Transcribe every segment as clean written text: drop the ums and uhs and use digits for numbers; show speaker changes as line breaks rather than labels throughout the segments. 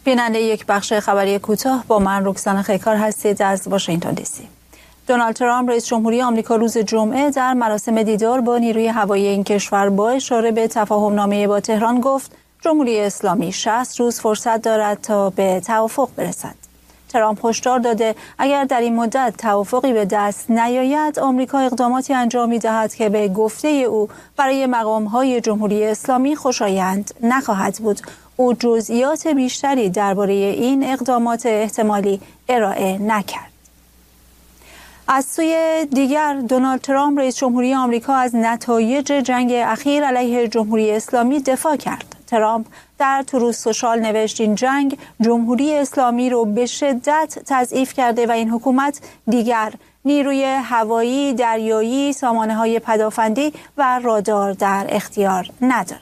بیننده یک بخش خبری کوتاه با من رکسانا خیکار هستید از واشنگتن دی سی. دونالد ترامپ رئیس جمهوری آمریکا روز جمعه در مراسم دیدار با نیروی هوایی این کشور با اشاره به تفاهم‌نامه با تهران گفت جمهوری اسلامی 60 روز فرصت دارد تا به توافق برسد. ترامپ هشدار داده اگر در این مدت توافقی به دست نیاید آمریکا اقداماتی انجام می‌دهد که به گفته او برای مقام‌های جمهوری اسلامی خوشایند نخواهد بود. او جزئیات بیشتری درباره این اقدامات احتمالی ارائه نکرد. از سوی دیگر دونالد ترامپ رئیس جمهوری آمریکا از نتایج جنگ اخیر علیه جمهوری اسلامی دفاع کرد. ترامپ در تروث سوشال نوشت این جنگ جمهوری اسلامی رو به شدت تضعیف کرده و این حکومت دیگر نیروی هوایی، دریایی، سامانه‌های پدافندی و رادار در اختیار ندارد.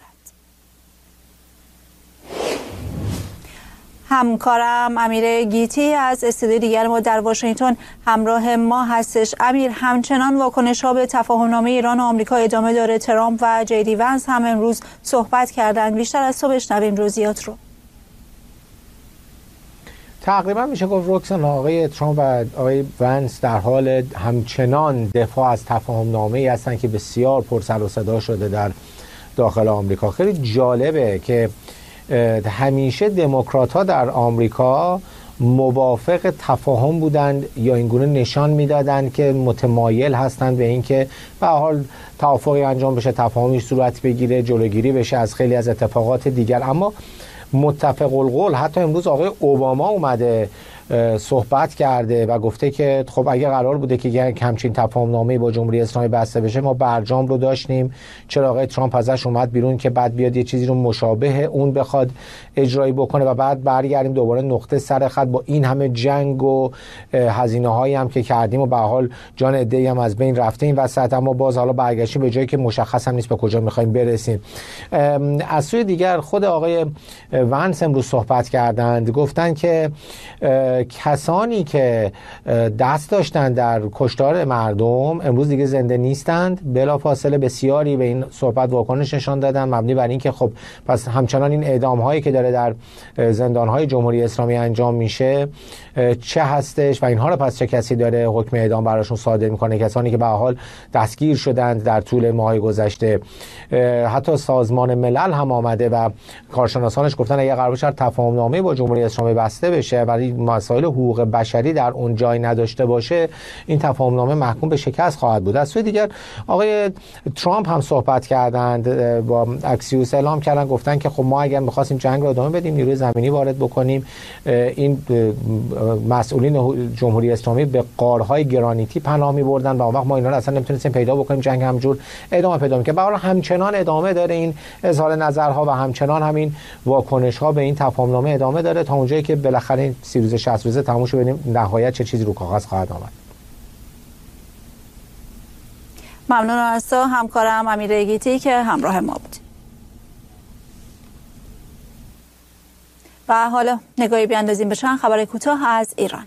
همکارم امیر گیتی از استودیوی دیگر ما در واشنگتن همراه ما هستش. امیر، همچنان واکنش‌ها به تفاهم‌نامه ایران و آمریکا ادامه داره. ترامپ و جی دی ونس هم امروز صحبت کردند. بیشتر از تو بشنویم جزئیات رو.
تقریبا میشه گفت رکسانا آقای ترامپ و آقای ونس در حال همچنان دفاع از تفاهم‌نامه‌ای هستند که بسیار پر سر و صدا شده در داخل آمریکا. خیلی جالبه که همیشه دموکرات‌ها در آمریکا موافق تفاهم بودند یا اینگونه نشان میدادند که متمایل هستند به اینکه به هر حال توافقی انجام بشه، تفاهمی صورت بگیره، جلوگیری بشه از خیلی از اتفاقات دیگر. اما متفق القول حتی امروز آقای اوباما اومده صحبت کرده و گفته که خب اگه قرار بوده که همچین تفاهم‌نامه‌ای با جمهوری اسلامی بسته بشه ما برجام رو داشتیم، چرا آقای ترامپ ازش اومد بیرون که بعد بیاد یه چیزی رو مشابه اون بخواد اجرایی بکنه و بعد برگردیم دوباره نقطه سر خط با این همه جنگ و هزینه‌هایی هم که کردیم و به هر حال جان عده‌ای هم از بین رفته این وسط، اما باز حالا برگشتیم به جایی که مشخص هم نیست به کجا می‌خوایم برسیم. از سوی دیگر خود آقای ونس امروز صحبت کردند، گفتن که کسانی که دست داشتن در کشتار مردم امروز دیگه زنده نیستند. بلافاصله بسیاری به این صحبت واکنش نشان دادن مبنی بر این که خب پس همچنان این اعدام هایی که داره در زندان های جمهوری اسلامی انجام میشه چه هستش و اینها رو پس چه کسی داره حکم اعدام براشون صادر میکنه، کسانی که به هر حال دستگیر شدند در طول ماهای گذشته. حتی سازمان ملل هم آمده و کارشناسانش گفتن اگه قرار باشه تفاهم‌نامه با جمهوری اسلامی بسته بشه ولی مسائل حقوق بشری در اون جای نداشته باشه این تفاهم‌نامه محکوم به شکست خواهد بود. از سوی دیگر آقای ترامپ هم صحبت کردند، با اکسیوس اعلام کردن، گفتن که خب ما اگر می‌خواستیم جنگ رو ادامه بدیم نیروی زمینی وارد بکنیم، این مسئولین جمهوری اسلامی به غارهای گرانیتی پناه می‌بردن و اون وقت ما اینا رو اصلا نمیتونستیم پیدا بکنیم، جنگ همجور ادامه پیدا می‌کنه. به هر حال همچنان ادامه داره این اظهار نظرها و همچنان همین واکنش‌ها به این تفاهم‌نامه ادامه داره تا اونجایی که بالاخره این 30 روز 60 روزه تموم شه ببینیم نهایت چه چیزی رو کاغذ خواهد آمد.
ممنونم از تو همکارم امیر گیتی که همراه ما بود. و حالا نگاهی بیاندازیم به چند خبر کوتاه از ایران.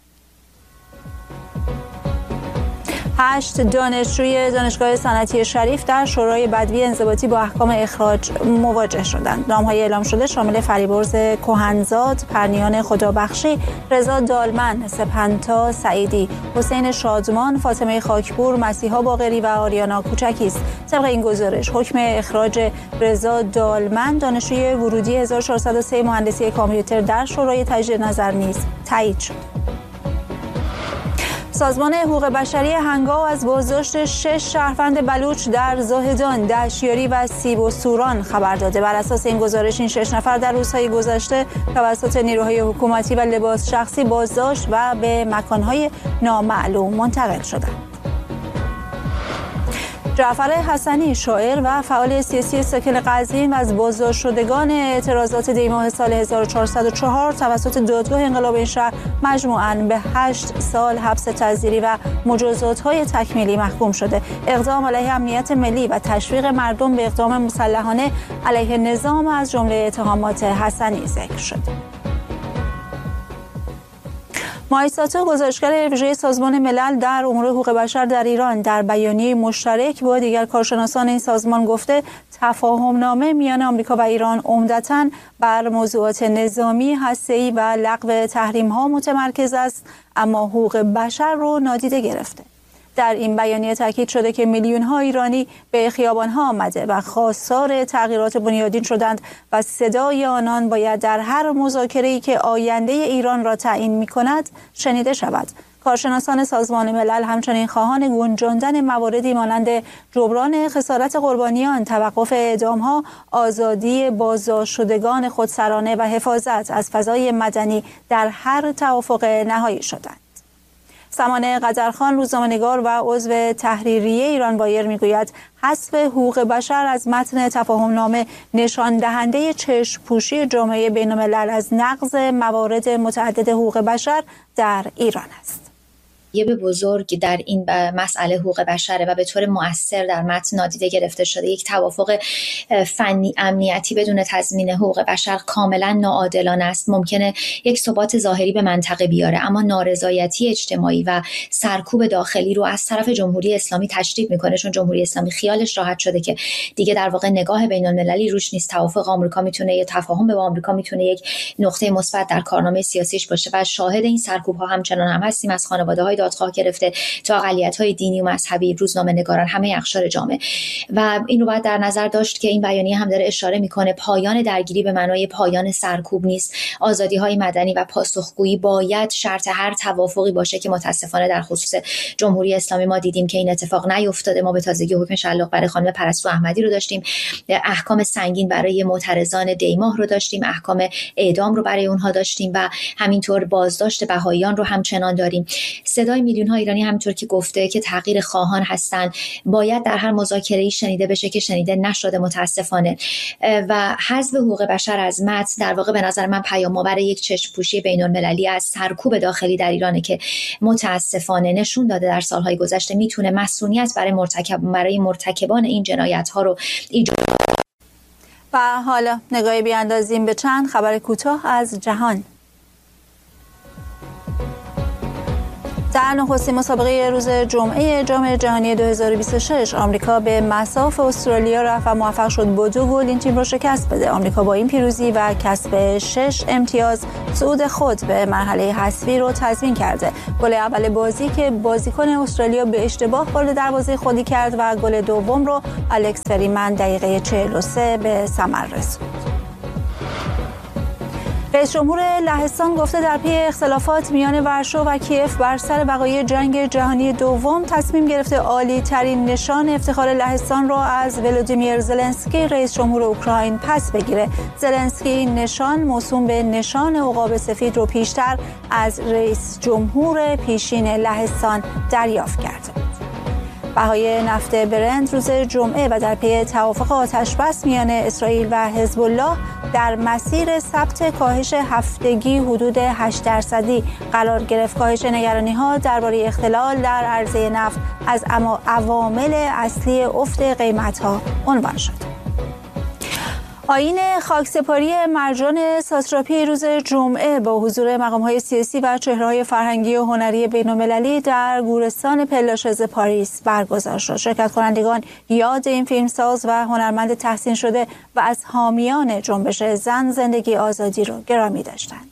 8 دانشجوی دانشگاه صنعتی شریف در شورای بدوی انضباطی با احکام اخراج مواجه شدند. نام‌های اعلام شده شامل فریبرز کهنزاد، پرنیان خدابخشی، رضا دالمن، سپنتا سعیدی، حسین شادمان، فاطمه خاکپور، مسیحا باقری و آریانا کوچکی است. طبق این گزارش حکم اخراج رضا دالمن دانشجوی ورودی 1403 مهندسی کامپیوتر در شورای تجدید نظر نیز تایید شد. سازمان حقوق بشری هنگاو از بازداشت 6 شهروند بلوچ در زاهدان، دشیاری و سیب و سوران خبر داده. بر اساس این گزارش این 6 نفر در روزهای گذشته توسط نیروهای حکومتی و لباس شخصی بازداشت و به مکانهای نامعلوم منتقل شدند. جعفر حسنی شاعر و فعال سیاسی ساکن قزوین و از بازداشت شدگان اعتراضات دی‌ماه سال 1404 توسط دادگاه انقلاب این شهر مجموعاً به 8 سال حبس تعزیری و مجازات‌های تکمیلی محکوم شده. اقدام علیه امنیت ملی و تشویق مردم به اقدام مسلحانه علیه نظام از جمله اتهامات حسنی ذکر شده. مایساتو، گزارشگر ویژه سازمان ملل در امور حقوق بشر در ایران، در بیانیه مشترک با دیگر کارشناسان این سازمان گفته تفاهم‌نامه میان آمریکا و ایران عمدتاً بر موضوعات نظامی، هسته‌ای و لغو تحریم‌ها متمرکز است، اما حقوق بشر رو نادیده گرفته. در این بیانیه تاکید شده که میلیون‌ها ایرانی به خیابان‌ها آمده و خواستار تغییرات بنیادین شدند و صدای آنان باید در هر مذاکره‌ای که آینده ایران را تعیین می‌کند شنیده شود. کارشناسان سازمان ملل همچنین خواهان گنجاندن مواردی مانند جبران خسارت قربانیان، توقف اعدام‌ها، آزادی بازداشت شدگان خودسرانه و حفاظت از فضای مدنی در هر توافق نهایی شدند. سمان قدرخان، روزنامه‌نگار و عضو تحریریه ایران وایر میگوید حذف حقوق بشر از متن تفاهم‌نامه نشان دهنده چشم‌پوشی جامعه بین‌الملل از نقض موارد متعدد حقوق بشر در ایران است.
به بزرگ در این مسئله حقوق بشره و به طور مؤثر در متن نادیده گرفته شده. یک توافق فنی امنیتی بدون تضمین حقوق بشر کاملا ناعادلانه است. ممکنه یک ثبات ظاهری به منطقه بیاره، اما نارضایتی اجتماعی و سرکوب داخلی رو از طرف جمهوری اسلامی تشدید میکنه، چون جمهوری اسلامی خیالش راحت شده که دیگه در واقع نگاه بین‌المللی روش نیست. توافق آمریکا میتونه، یا تفاهم با آمریکا میتونه یک نقطه مثبت در کارنامه سیاسیش باشه و شاهد این سرکوب ها همچنان هم هستیم، از خانواده‌های دادخواه گرفته تا اقلیت‌های دینی و مذهبی، روزنامه‌نگاران، همه اقشار جامعه. و این رو باید در نظر داشت که این بیانیه هم داره اشاره میکنه پایان درگیری به معنای پایان سرکوب نیست. آزادی‌های مدنی و پاسخگویی باید شرط هر توافقی باشه که متاسفانه در خصوص جمهوری اسلامی ما دیدیم که این اتفاق نیفتاده. ما به تازگی حکم شلاق برای خانم پرستو احمدی رو داشتیم، احکام سنگین برای معترضان دیماه رو داشتیم، احکام اعدام رو برای اونها داشتیم و همینطور بازداشت بهائیان رو همچنان داریم. صدای میلیون‌ها ایرانی همونطور که گفته که تغییر خواهان هستند باید در هر مذاکره‌ای شنیده بشه که شنیده نشده متاسفانه. و حذف حقوق بشر از متن در واقع به نظر من پیام‌آور یک چشم‌پوشی بین‌المللی از سرکوب داخلی در ایرانه که متاسفانه نشون داده در سال‌های گذشته میتونه مسئولیت برای مرتکبان این جنایت‌ها رو ایجاد.
و حالا نگاهی بیاندازیم به چند خبر کوتاه از جهان. در نخستین مسابقه روز جمعه جام جهانی 2026 آمریکا به مصاف استرالیا رفت و موفق شد با 2 گل این تیم را شکست بده. آمریکا با این پیروزی و کسب 6 امتیاز صعود خود به مرحله حذفی رو تضمین کرده. گل اول بازی که بازیکن استرالیا به اشتباه وارد دروازه خودی کرد و گل دوم رو الکس فریمن دقیقه 43 به ثمر رسوند. رئیس جمهور لهستان گفته در پی اختلافات میان ورشو و کیف بر سر وقایع جنگ جهانی دوم تصمیم گرفته عالی ترین نشان افتخار لهستان را از ولودیمیر زلنسکی رئیس جمهور اوکراین پس بگیره. زلنسکی این نشان موسوم به نشان عقاب سفید رو پیشتر از رئیس جمهور پیشین لهستان دریافت کرده. بهای نفت برنت روز جمعه و در پی توافق آتشبس میان اسرائیل و حزب الله در مسیر ثبت کاهش هفتگی حدود 8% قرار گرفت. کاهش نگرانی‌ها درباره اختلال در عرضه نفت از عوامل اصلی افت قیمت‌ها عنوان شد. آیین خاکسپاری مرجان ساتراپی روز جمعه با حضور مقام‌های سیاسی و چهره‌های فرهنگی و هنری بین‌المللی در گورستان پلاشز پاریس برگزار شد. شرکت کنندگان یاد این فیلمساز و هنرمند تحسین شده و از حامیان جنبش زن زندگی آزادی را گرامی داشتند.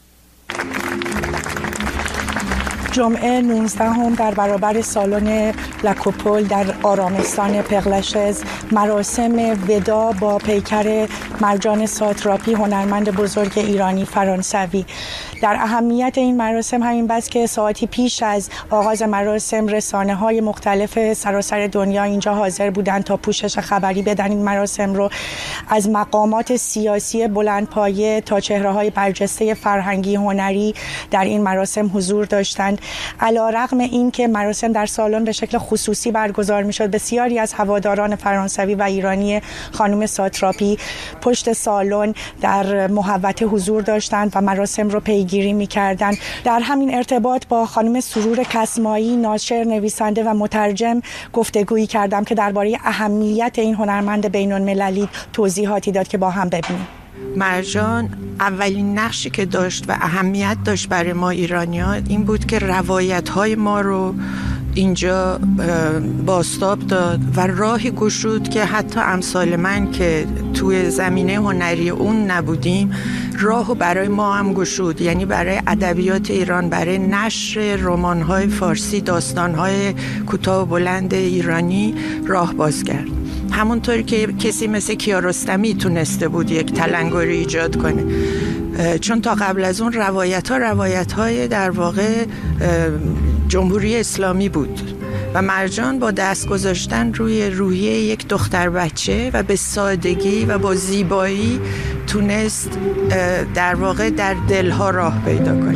جمعه 19 در برابر سالن لاکوپول در آرامستان پغلشز مراسم ودا با پیکر مرجان ساتراپی، هنرمند بزرگ ایرانی فرانسوی. در اهمیت این مراسم همین بس که ساعتی پیش از آغاز مراسم رسانه‌های مختلف سراسر دنیا اینجا حاضر بودند تا پوشش خبری بدن این مراسم رو. از مقامات سیاسی بلندپایه تا چهره‌های برجسته فرهنگی هنری در این مراسم حضور داشتند. علی‌رغم این که مراسم در سالن به شکل خصوصی برگزار می‌شد، بسیاری از هواداران فرانسوی و ایرانی خانم ساتراپی پشت سالن در محوطه حضور داشتند و مراسم رو پیگیری می‌کردند. در همین ارتباط با خانم سرور کسمایی، ناشر، نویسنده و مترجم گفتگویی کردم که درباره اهمیت این هنرمند بین‌المللی توضیحاتی داد که با هم ببینیم.
مرجان اولین نقشی که داشت و اهمیت داشت برای ما ایرانی‌ها این بود که روایت‌های ما رو اینجا بازتاب داد و راهی گشود که حتی امثال من که توی زمینه هنری اون نبودیم راهو برای ما هم گشود، یعنی برای ادبیات ایران، برای نشر رمان‌های فارسی، داستان‌های کوتاه و بلند ایرانی راه باز کرد. همونطوری که کسی مثل کیارستمی تونسته بود یک تلنگری ایجاد کنه، چون تا قبل از اون روایت‌های در واقع جمهوری اسلامی بود و مرجان با دست گذاشتن روی روحیه یک دختر بچه و به سادگی و با زیبایی تونست در واقع در دلها راه پیدا کنه.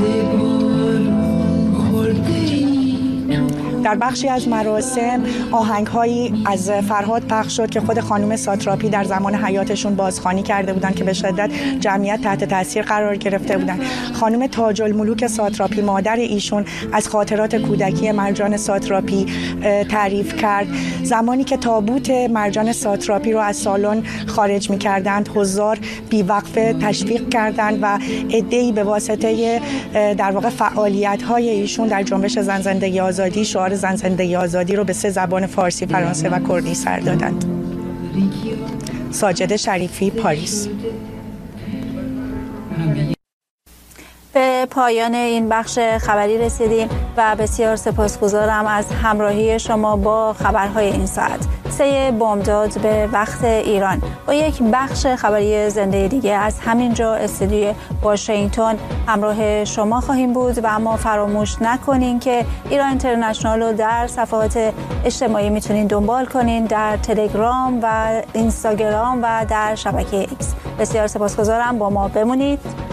در بخشی از مراسم آهنگ‌هایی از فرهاد پخش شد که خود خانم ساتراپی در زمان حیاتشون بازخوانی کرده بودن که به شدت جمعیت تحت تاثیر قرار گرفته بودن. خانم تاج الملوک ساتراپی مادر ایشون از خاطرات کودکی مرجان ساتراپی تعریف کرد. زمانی که تابوت مرجان ساتراپی رو از سالن خارج می‌کردند، حضار بی‌وقفه تشویق کردند و عده‌ای به واسطه در واقع فعالیت‌های ایشون در جنبش زن زندگی آزادی شعار زن زندگی آزادی رو به 3 زبان فارسی، فرانسه و کردی سر دادند. ساجد شریفی، پاریس.
به پایان این بخش خبری رسیدیم و بسیار سپاسگزارم از همراهی شما با خبرهای این ساعت. 3 بامداد به وقت ایران با یک بخش خبری زنده دیگه از همینجا استودیوی واشنگتن همراه شما خواهیم بود و اما فراموش نکنین که ایران اینترنشنال رو در صفحات اجتماعی میتونین دنبال کنین، در تلگرام و اینستاگرام و در شبکه ایکس. بسیار سپاسگزارم، با ما بمونید.